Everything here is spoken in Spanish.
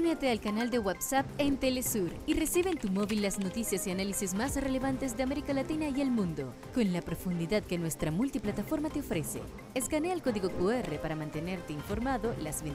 Únete al canal de WhatsApp en Telesur y recibe en tu móvil las noticias y análisis más relevantes de América Latina y el mundo, con la profundidad que nuestra multiplataforma te ofrece. Escanea el código QR para mantenerte informado las